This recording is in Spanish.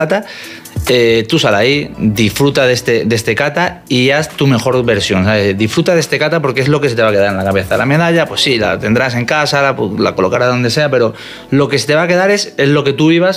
kata, tú sal ahí, disfruta de este kata y haz tu mejor versión, ¿sabes? Disfruta de este kata porque es lo que se te va a quedar en la cabeza. La medalla, pues sí, la tendrás en casa, la colocarás donde sea, pero lo que se te va a quedar es lo que tú vivas